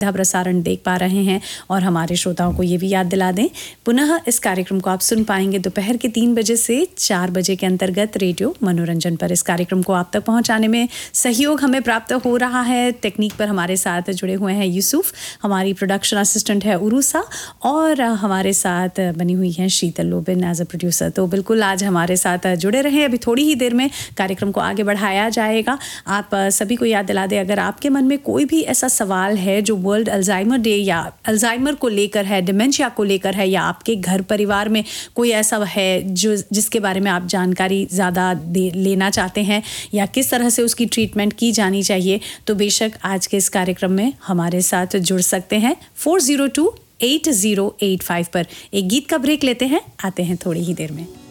प्रसारण देख पा रहे हैं और हमारे श्रोताओं को ये भी याद दिला दें, पुनः इस कार्यक्रम को आप सुन पाएंगे दोपहर के 3 बजे से 4 बजे के अंतर्गत रेडियो मनोरंजन पर। इस कार्यक्रम को आप तक पहुंचाने में सहयोग हमें प्राप्त हो रहा है। टेक्निक पर हमारे साथ जुड़े हुए हैं यूसुफ, हमारी प्रोडक्शन असिस्टेंट है उरूसा और हमारे साथ बनी हुई हैं शीतल लोबिन एज अ प्रोड्यूसर। तो बिल्कुल आज हमारे साथ जुड़े रहें। अभी थोड़ी ही देर में कार्यक्रम को आगे बढ़ाया जाएगा। आप सभी को याद दिला दें, अगर आपके मन में कोई भी ऐसा सवाल है जो वर्ल्ड अल्जाइमर डे या अल्जाइमर को लेकर है, डिमेंशिया को लेकर है, या आपके घर परिवार में कोई ऐसा है जिसके बारे में आप जानकारी ज़्यादा लेना चाहते हैं या किस तरह से उसकी ट्रीटमेंट की जानी चाहिए, तो बेशक आज के इस कार्यक्रम में हमारे साथ जुड़ सकते हैं 402-8085 पर। एक गीत का ब्रेक लेते हैं, आते हैं थोड़ी ही देर में।